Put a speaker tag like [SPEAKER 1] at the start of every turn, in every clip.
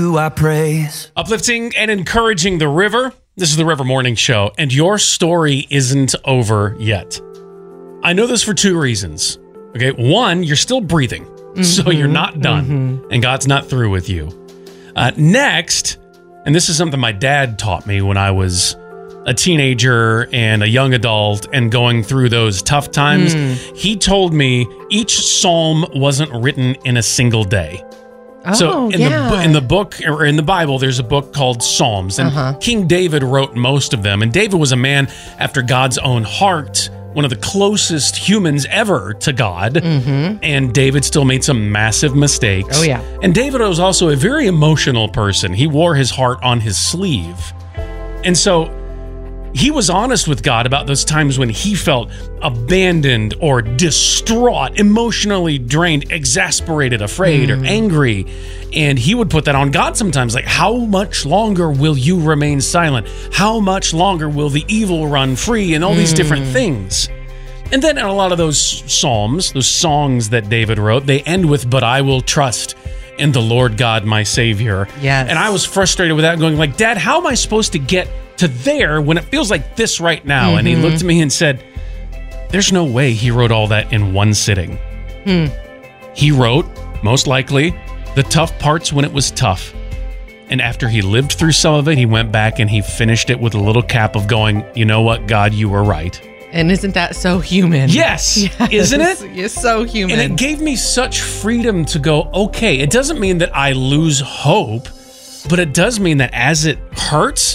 [SPEAKER 1] I praise.
[SPEAKER 2] Uplifting and encouraging the river. This is the River Morning Show, and your story isn't over yet. I know this for two reasons. Okay, one, you're still breathing, so you're not done, and God's not through with you. Next, and this is something my dad taught me when I was a teenager and a young adult and going through those tough times. He told me each psalm wasn't written in a single day. So in the book, or in the Bible, there's a book called Psalms, and King David wrote most of them. And David was a man after God's own heart, one of the closest humans ever to God. And David still made some massive mistakes.
[SPEAKER 3] Oh, yeah.
[SPEAKER 2] And David was also a very emotional person. He wore his heart on his sleeve. And so he was honest with God about those times when he felt abandoned or distraught, emotionally drained, exasperated, afraid, or angry. And he would put that on God sometimes, like, how much longer will you remain silent? How much longer will the evil run free? And all these different things. And then in a lot of those psalms, those songs that David wrote, they end with, "But I will trust in the Lord God, my Savior."
[SPEAKER 3] Yes.
[SPEAKER 2] And I was frustrated with that, going like, Dad, how am I supposed to get to there when it feels like this right now? And he looked at me and said, there's no way he wrote all that in one sitting. He wrote, most likely, the tough parts when it was tough. And after he lived through some of it, he went back and he finished it with a little cap of going, you know what, God, you were right.
[SPEAKER 3] And isn't that so human?
[SPEAKER 2] Yes. Isn't it?
[SPEAKER 3] It's so human.
[SPEAKER 2] And it gave me such freedom to go, okay, it doesn't mean that I lose hope, but it does mean that as it hurts,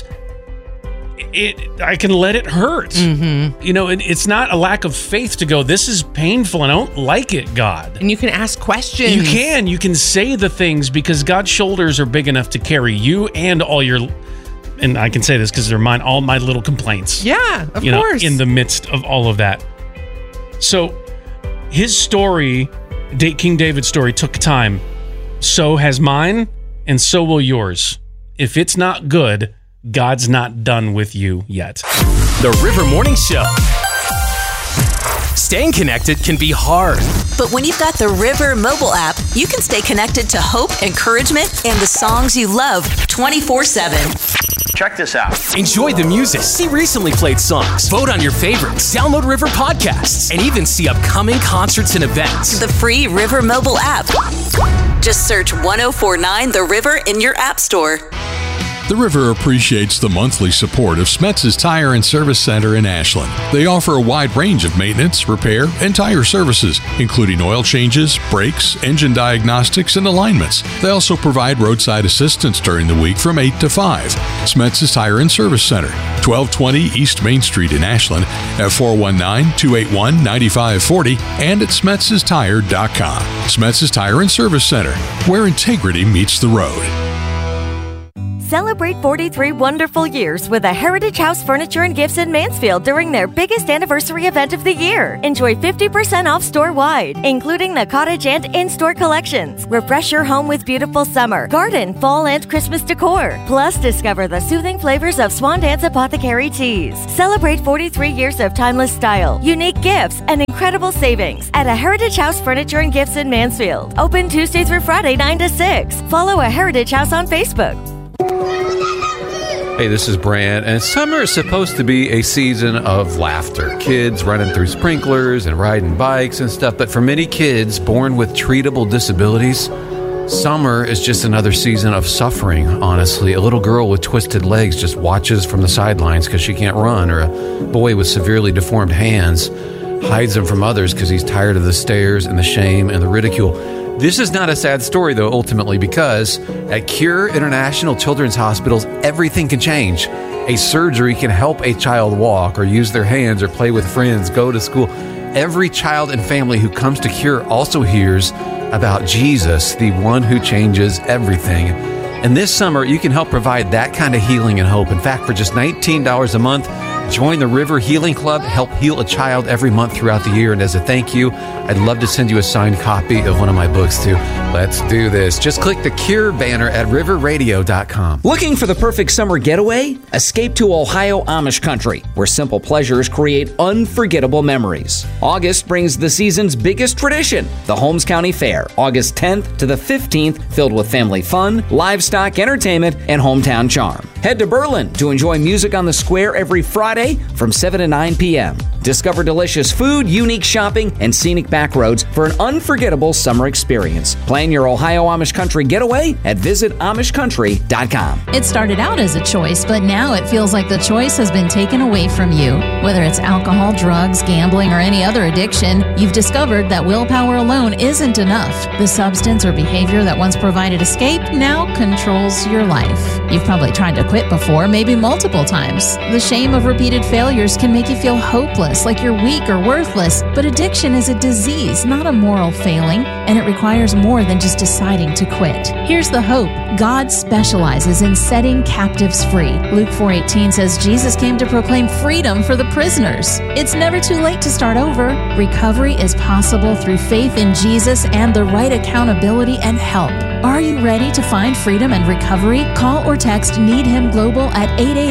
[SPEAKER 2] I can let it hurt. You know, it's not a lack of faith to go, this is painful and I don't like it, God.
[SPEAKER 3] And you can ask questions.
[SPEAKER 2] You can say the things because God's shoulders are big enough to carry you and all your, and I can say this because they're mine, all my little complaints.
[SPEAKER 3] Yeah, of course.
[SPEAKER 2] In the midst of all of that. So his story, King David's story, took time. So has mine, and so will yours. If it's not good, God's not done with you yet.
[SPEAKER 4] The River Morning Show. Staying connected can be hard.
[SPEAKER 5] But when you've got the River mobile app, you can stay connected to hope, encouragement, and the songs you love 24/7.
[SPEAKER 6] Check this out.
[SPEAKER 4] Enjoy the music, see recently played songs, vote on your favorites, download River podcasts, and even see upcoming concerts and events.
[SPEAKER 5] The free River mobile app. Just search 1049 The River in your app store.
[SPEAKER 7] The River appreciates the monthly support of Smetz's Tire and Service Center in Ashland. They offer a wide range of maintenance, repair, and tire services, including oil changes, brakes, engine diagnostics, and alignments. They also provide roadside assistance during the week from 8 to 5. Smetz's Tire and Service Center, 1220 East Main Street in Ashland, at 419-281-9540, and at Smetz'sTire.com. Smetz's Tire and Service Center, where integrity meets the road.
[SPEAKER 8] Celebrate 43 wonderful years with a Heritage House Furniture and Gifts in Mansfield during their biggest anniversary event of the year. Enjoy 50% off store-wide, including the cottage and in-store collections. Refresh your home with beautiful summer, garden, fall, and Christmas decor. Plus, discover the soothing flavors of Swan Dance Apothecary teas. Celebrate 43 years of timeless style, unique gifts, and incredible savings at a Heritage House Furniture and Gifts in Mansfield. Open Tuesday through Friday, 9 to 6. Follow a Heritage House on Facebook.
[SPEAKER 9] Hey, this is Brant, and summer is supposed to be a season of laughter. Kids running through sprinklers and riding bikes and stuff, but for many kids born with treatable disabilities, summer is just another season of suffering, honestly. A little girl with twisted legs just watches from the sidelines because she can't run, or a boy with severely deformed hands hides them from others because he's tired of the stares and the shame and the ridicule. This is not a sad story, though, ultimately, because at Cure International Children's Hospitals, everything can change. A surgery can help a child walk or use their hands or play with friends, go to school. Every child and family who comes to Cure also hears about Jesus, the one who changes everything. And this summer, you can help provide that kind of healing and hope. In fact, for just $19 a month, Join the River Healing Club, help heal a child every month throughout the year. And as a thank you, I'd love to send you a signed copy of one of my books too. Let's do this. Just click the Cure banner at riverradio.com.
[SPEAKER 1] Looking for the perfect summer getaway? Escape to Ohio Amish country, where simple pleasures create unforgettable memories. August brings the season's biggest tradition, the Holmes County Fair, August 10th to the 15th, filled with family fun, livestock entertainment, and hometown charm. Head to Berlin to enjoy music on the square every Friday from 7 to 9 p.m. Discover delicious food, unique shopping, and scenic back roads for an unforgettable summer experience. Plan your Ohio Amish country getaway at visitamishcountry.com.
[SPEAKER 6] It started out as a choice, but now it feels like the choice has been taken away from you. Whether it's alcohol, drugs, gambling, or any other addiction, you've discovered that willpower alone isn't enough. The substance or behavior that once provided escape now controls your life. You've probably tried to quit before, maybe multiple times. The shame of repeated failures can make you feel hopeless, like you're weak or worthless. But addiction is a disease, not a moral failing, and it requires more than just deciding to quit. Here's the hope. God specializes in setting captives free. Luke 4:18 says Jesus came to proclaim freedom for the prisoners. It's never too late to start over. Recovery is possible through faith in Jesus and the right accountability and help. Are you ready to find freedom and recovery? Call or text Need Him Global at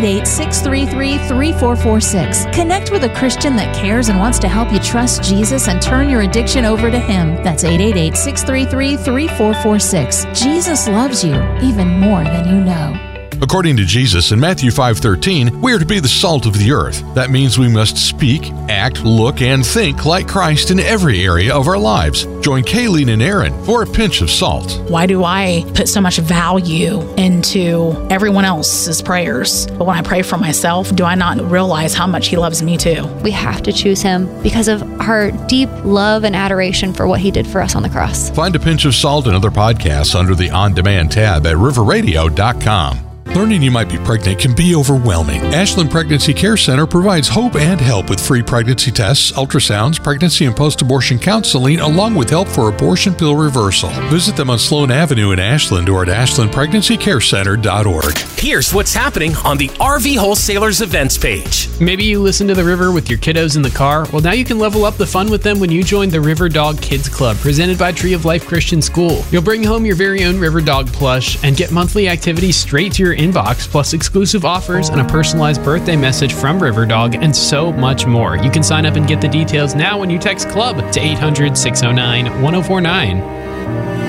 [SPEAKER 6] 888-633-3446. Connect with a Christian that cares and wants to help you trust Jesus and turn your addiction over to Him. That's 888-633-3446. Jesus loves you even more than you know.
[SPEAKER 7] According to Jesus in Matthew 5:13, we are to be the salt of the earth. That means we must speak, act, look, and think like Christ in every area of our lives. Join Kayleen and Aaron for a pinch of salt.
[SPEAKER 10] Why do I put so much value into everyone else's prayers? But when I pray for myself, do I not realize how much He loves me too?
[SPEAKER 11] We have to choose Him because of our deep love and adoration for what He did for us on the cross.
[SPEAKER 7] Find a pinch of salt and other podcasts under the On Demand tab at riverradio.com. Learning you might be pregnant can be overwhelming. Ashland Pregnancy Care Center provides hope and help with free pregnancy tests, ultrasounds, pregnancy and post-abortion counseling, along with help for abortion pill reversal. Visit them on Sloan Avenue in Ashland or at ashlandpregnancycarecenter.org.
[SPEAKER 4] Here's what's happening on the RV Wholesalers events page.
[SPEAKER 12] Maybe you listen to the river with your kiddos in the car. Well, now you can level up the fun with them when you join the River Dog Kids Club, presented by Tree of Life Christian School. You'll bring home your very own River Dog plush and get monthly activities straight to your inbox, plus exclusive offers and a personalized birthday message from River Dog, and so much more. You can sign up and get the details now when you text CLUB to 800-609-1049.